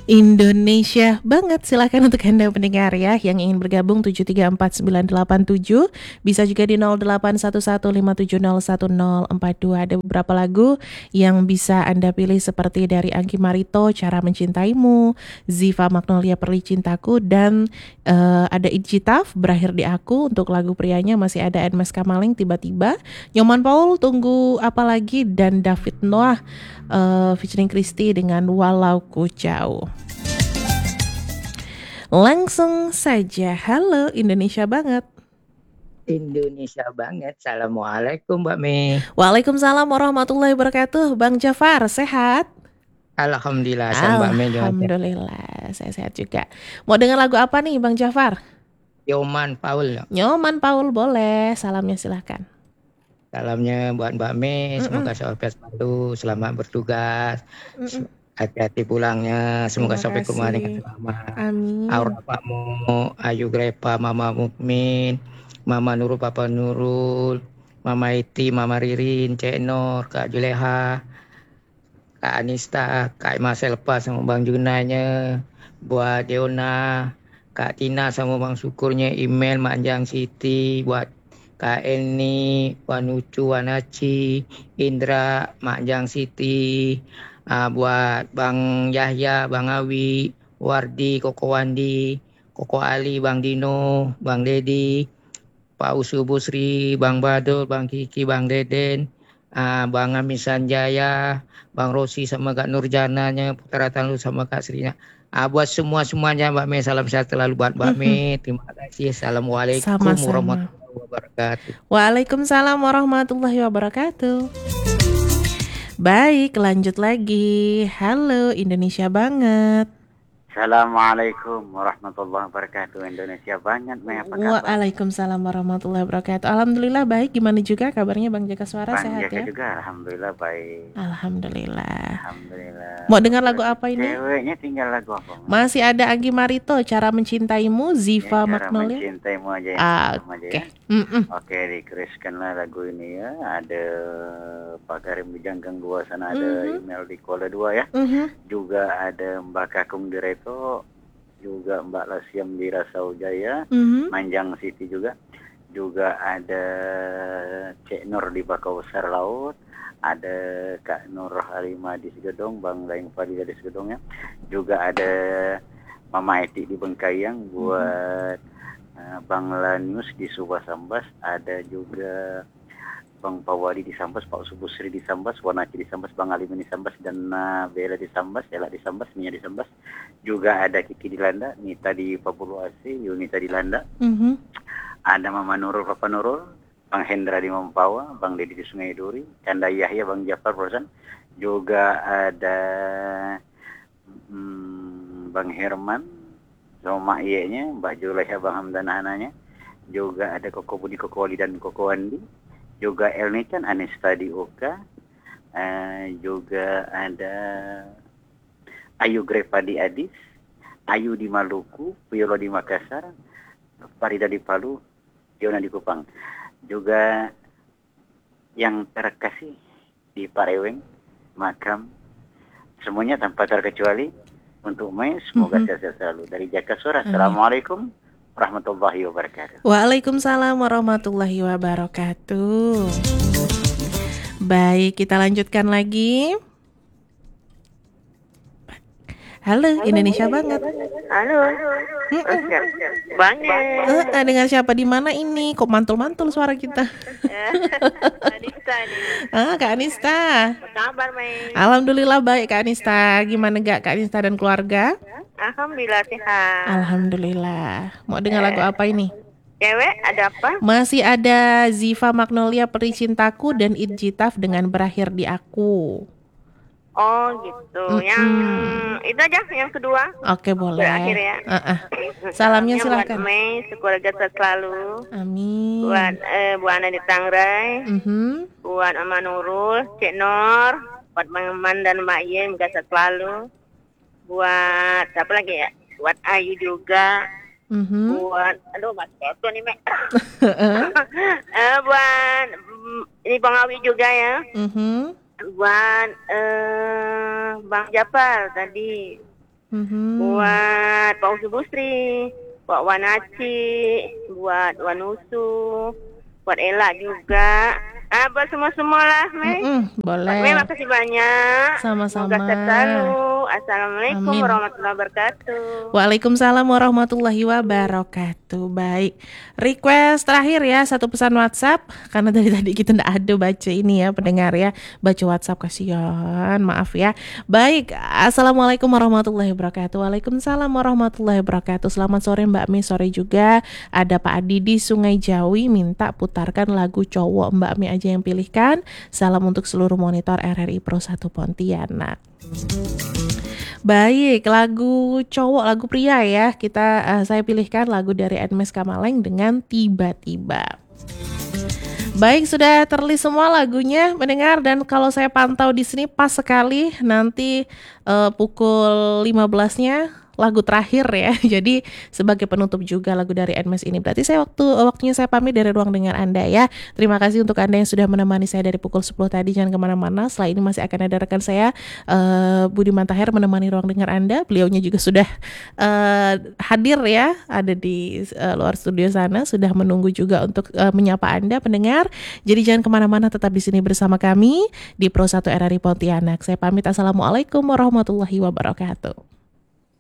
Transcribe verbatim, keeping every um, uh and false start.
Indonesia banget. Silahkan untuk Anda pendengar ya yang ingin bergabung tujuh tiga empat sembilan delapan tujuh. Bisa juga di nol delapan satu satu lima tujuh nol satu nol empat dua. Ada beberapa lagu yang bisa Anda pilih seperti dari Anggi Marito, Cara Mencintaimu, Ziva Magnolia, Perli Cintaku, dan uh, ada Ijitaf, Berakhir di Aku. Untuk lagu prianya masih ada Edmes Kamaling, Tiba-tiba, Nyoman Paul, Tunggu Apa Lagi, dan David Noah uh, featuring Christy dengan Walau Ku Jauh. Langsung saja, halo Indonesia banget. Indonesia banget. Assalamualaikum Mbak Mei. Waalaikumsalam warahmatullahi wabarakatuh. Bang Jafar, sehat? Alhamdulillah, sehat Mbak Mei. Alhamdulillah, saya sehat juga. Mau dengar lagu apa nih Bang Jafar? Nyoman Paul. Nyoman Paul, boleh. Salamnya silahkan. Salamnya buat Mbak Mei. Semoga sehat selalu, selamat bertugas. Mm-mm. Hati-hati pulangnya, semoga sampai ke rumah dengan selamat. Amin. Aura Pakmu, Ayu Grepa, Mama Mukmin, Mama Nurul, Papa Nurul, Mama Iti, Mama Ririn, Cek Nur, Kak Juleha, Kak Anista, Kak Mas Selpa sama Bang Junanya, buat Deona, Kak Tina sama Bang Syukurnya, email Manjang Siti, buat Kak Eni, Wanucu, Wanaci, Indra, Manjang Siti, uh, buat Bang Yahya, Bang Awi, Wardi, Koko Wandi, Koko Ali, Bang Dino, Bang Dedi, Pak Usu Busri, Bang Badul, Bang Kiki, Bang Deden, uh, Bang Amin Sanjaya, Bang Rosi sama Kak Nurjananya, Putra Tanlu sama Kak Srina. Uh, buat semua-semuanya Mbak Mei, salam sehat selalu buat Mbak Mei. Terima kasih. Assalamualaikum warahmatullahi wabarakatuh. Waalaikumsalam warahmatullahi wabarakatuh. Baik, lanjut lagi. Halo Indonesia banget. Assalamualaikum warahmatullahi wabarakatuh. Indonesia banget, Mei, apa kabar? Waalaikumsalam warahmatullahi wabarakatuh. Alhamdulillah baik. Gimana juga kabarnya Bang Jaka Suara, Bang sehat Jaka ya? juga, alhamdulillah baik. Alhamdulillah. Alhamdulillah. Mau dengar lagu apa ini? Ceweknya tinggal lagu apa? Masih ada Anggi Marito, Cara Mencintaimu, Ziva ya, Cara Magnolia. Mencintaimu aja ya. Ah, Oke. Okay. Ya. Oke, dikeriskanlah lagu ini ya. Ada Pak Karim di Janggang dua sana, ada mm-hmm. email di Kuala dua ya. Mm-hmm. Juga ada Mbak Kakung di Reto, juga Mbak Lasiam di Rasau Jaya, mm-hmm. Manjang Siti juga. Juga ada Cek Nur di Bakausar Laut, ada Kak Nur Halimah di Segedong, Bang Laing Fadila di Segedong ya. Juga ada Mama Eti di Bengkayang, buat mm-hmm. uh, Bang Lanius di Subah Sambas, ada juga Bang Pawadi di Sambas, Pak Subusri di Sambas, Wanaci di Sambas, Bang Alimin di Sambas, dan uh, Bella di Sambas, Ella di Sambas, Mia di Sambas. Juga ada Kiki di Landa, Nita di Papuluasi, Yunita di Landa. Mm-hmm. Ada Mama Nurul, Papa Nurul, Bang Hendra di Mampawa, Bang Dedi di Sungai Duri, Canda Yahya, Bang Jafar Rosan. Juga ada hmm, Bang Herman, sama Mak Iye-nya, Mbak Juleha, Bang Hamdan anaknya. Juga ada Koko Budi, Koko Wali, dan Koko Wandi. Juga Elnichan, Anista di Oka. Uh, juga ada Ayu Grepa di Adis, Ayu di Maluku, Piolo di Makassar, Farida di Palu, Yona di Kupang. Juga yang terkasih di Pareweng, Makam, semuanya tanpa terkecuali untuk Mei, semoga mm-hmm. sehat selalu. Dari Jaka Suara, Assalamualaikum warahmatullahi wabarakatuh. Waalaikumsalam warahmatullahi wabarakatuh. Baik, kita lanjutkan lagi. Halo, Halo Indonesia banget. Halo. Oscar. Banget. Uh, dengan siapa di mana ini? Kok mantul-mantul suara kita? Kak Anista nih. Ah, Kak Anista. Apa kabar, Mei? Alhamdulillah baik, Kak Anista. Gimana gak Kak Anista dan keluarga? Alhamdulillah sehat. Alhamdulillah. Mau dengar eh, lagu apa ini? Cewek ada apa? Masih ada Ziva Magnolia, Peri Cintaku, dan Ijitaf dengan Berakhir di Aku. Oh gitu, mm-hmm. yang itu aja, yang kedua. Oke, boleh. Berakhir ya. Uh-uh. Salamnya silakan. Buat Mei, sekeluarga sehat selalu. Amin. Buat eh, Bu Ana di Tangrai. Mm-hmm. Buat Mama Nurul, Cek Nur, buat Bang Man dan Mbak Yen, semoga sehat selalu. Buat apa lagi ya? Buat Ayu juga. Mm-hmm. Buat, aduh mas Beto nih Mek. uh, buat ini Bang Awi juga ya. Mm-hmm. Buat uh, Bang Japar tadi, Mhm. buat Pak Usu Busri, buat Wanaci, buat Wanusu, buat Ella juga. Ah, buat semua-semua lah, Mei. Mm-mm, boleh. Mei, makasih banyak. Sama-sama. Semoga sehat selalu. Assalamualaikum Amin. warahmatullahi wabarakatuh. Waalaikumsalam warahmatullahi wabarakatuh. Baik, request terakhir ya, satu pesan WhatsApp. Karena dari tadi kita nggak ada baca ini ya pendengar ya, baca WhatsApp, kasihan, maaf ya. Baik, assalamualaikum warahmatullahi wabarakatuh. Waalaikumsalam warahmatullahi wabarakatuh. Selamat sore Mbak Mi, sore juga. Ada Pak Adi di Sungai Jawi minta putarkan lagu cowok, Mbak Mi aja yang pilihkan. Salam untuk seluruh monitor R R I Pro satu Pontianak. Baik, lagu cowok, lagu pria ya. Kita uh, saya pilihkan lagu dari Edmes Kamaleng dengan Tiba-Tiba. Baik, sudah terlist semua lagunya mendengar, dan kalau saya pantau di sini pas sekali nanti uh, pukul lima belas-nya lagu terakhir ya. Jadi sebagai penutup juga lagu dari Edmes ini. Berarti saya waktu waktunya saya pamit dari ruang dengar Anda ya. Terima kasih untuk Anda yang sudah menemani saya dari pukul sepuluh tadi. Jangan kemana-mana. Setelah ini masih akan ada rekan saya uh, Budiman Taher menemani ruang dengar Anda. Beliaunya juga sudah uh, hadir ya, ada di uh, luar studio sana, sudah menunggu juga untuk uh, menyapa Anda pendengar. Jadi jangan kemana-mana, tetap di sini bersama kami di Pro satu R R I Pontianak. Saya pamit. Assalamualaikum warahmatullahi wabarakatuh.